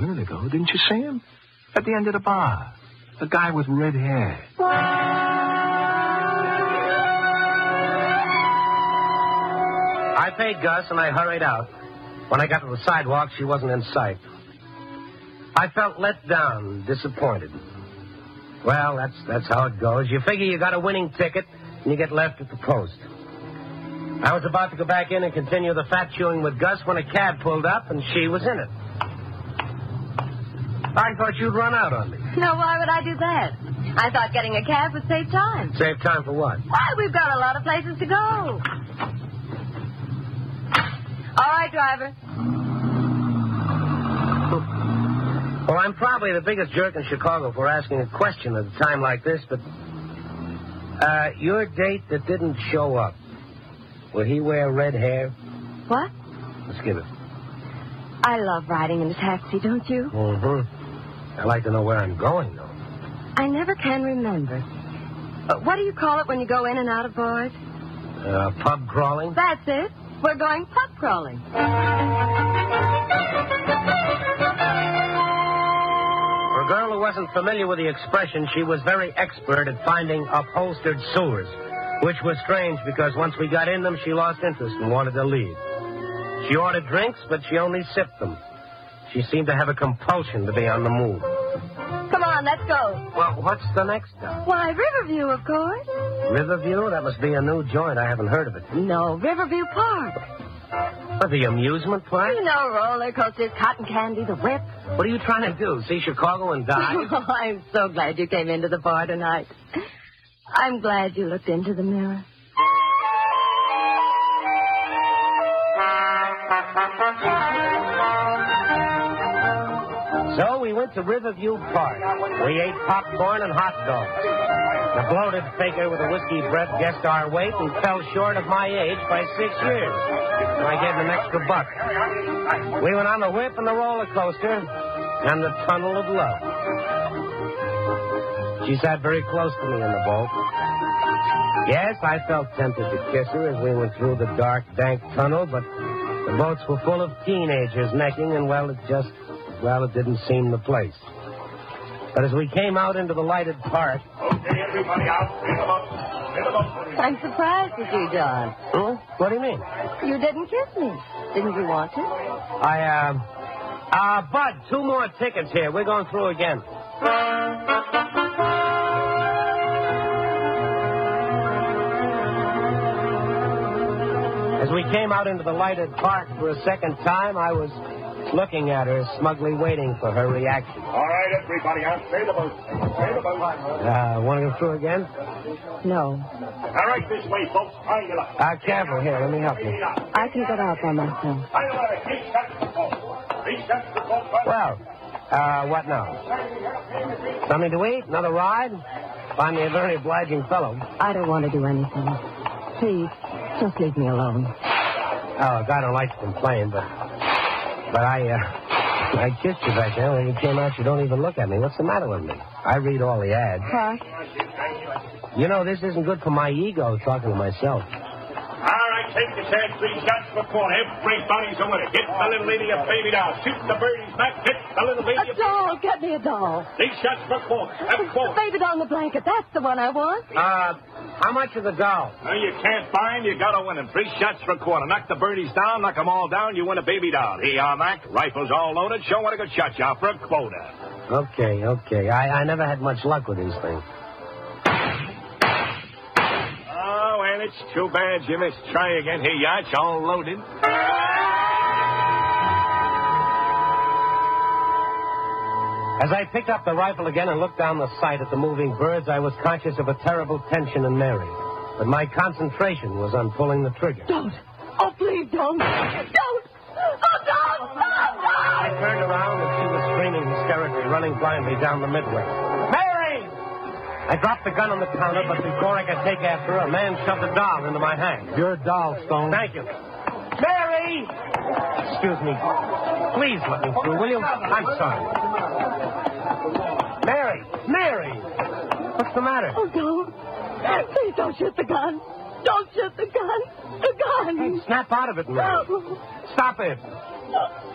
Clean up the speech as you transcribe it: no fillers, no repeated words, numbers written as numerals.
minute ago. Didn't you see him? At the end of the bar. A guy with red hair. I paid Gus, and I hurried out. When I got to the sidewalk, she wasn't in sight. I felt let down, disappointed. Well, that's how it goes. You figure you got a winning ticket, and you get left at the post. I was about to go back in and continue the fat chewing with Gus when a cab pulled up, and she was in it. I thought you'd run out on me. No, why would I do that? I thought getting a cab would save time. Save time for what? Why, we've got a lot of places to go. All right, driver. Well, I'm probably the biggest jerk in Chicago for asking a question at a time like this, but your date that didn't show up, will he wear red hair? What? Let's give it. I love riding in a taxi, don't you? Mm-hmm. I'd like to know where I'm going, though. I never can remember. What do you call it when you go in and out of bars? Pub crawling? That's it. We're going pub crawling. For a girl who wasn't familiar with the expression, she was very expert at finding upholstered sewers, which was strange because once we got in them, she lost interest and wanted to leave. She ordered drinks, but she only sipped them. She seemed to have a compulsion to be on the move. Come on, let's go. Well, what's the next stop? Why, Riverview, of course. Riverview? That must be a new joint. I haven't heard of it. No, Riverview Park. What, the amusement park? You know, roller coasters, cotton candy, the whip. What are you trying to do, see Chicago and die? Oh, I'm so glad you came into the bar tonight. I'm glad you looked into the mirror. So we went to Riverview Park. We ate popcorn and hot dogs. The bloated faker with a whiskey breath guessed our weight and fell short of my age by 6 years. So I gave him an extra buck. We went on the whip and the roller coaster and the tunnel of love. She sat very close to me in the boat. Yes, I felt tempted to kiss her as we went through the dark, dank tunnel, but the boats were full of teenagers necking, and, it didn't seem the place. But as we came out into the lighted park... Okay, everybody out. In the boat. I'm surprised at you, John. Hmm? What do you mean? You didn't kiss me. Didn't you want to? Bud, 2 more tickets here. We're going through again. As we came out into the lighted park for a second time, I was looking at her, smugly waiting for her reaction. All right, everybody out. Stay the boat. Stay the boat. Want to go through again? No. All right, this way, folks. Find it up. Careful here. Let me help you. I can get out by myself. Well, what now? Something to eat? Another ride? Find me a very obliging fellow. I don't want to do anything. Please, just leave me alone. Oh, God, I don't like to complain, but I kissed you back there. When you came out, you don't even look at me. What's the matter with me? I read all the ads. What? You know, this isn't good for my ego, talking to myself. All right, take the chance. 3 shots for quarter. Everybody's a winner. Get the little lady a baby doll. Shoot the birdies back. Get the little lady A doll. Get me a doll. 3 shots for quarter. The baby doll in the blanket. That's the one I want. How much is the doll? No, you can't buy him. You got to win him. 3 shots for quarter. Knock the birdies down. Knock them all down. You win a baby doll. Here you are, Mac. Rifles all loaded. Show what a good shot you are for a quota. Okay. I never had much luck with these things. Oh, and it's too bad you missed. Try again. Here you are. It's all loaded. As I picked up the rifle again and looked down the sight at the moving birds, I was conscious of a terrible tension in Mary. But my concentration was on pulling the trigger. Don't. Oh, please don't. Don't. Oh, don't. I turned around and she was screaming hysterically, running blindly down the midway. Mary! I dropped the gun on the counter, but before I could take after her, a man shoved a doll into my hand. Your doll, Stone. Thank you. Mary! Excuse me. Please let me through, will you? I'm sorry. Mary! What's the matter? Oh, don't. Please don't shoot the gun. Don't shoot the gun. The gun. Hey, snap out of it, Mary. No. Stop it. No.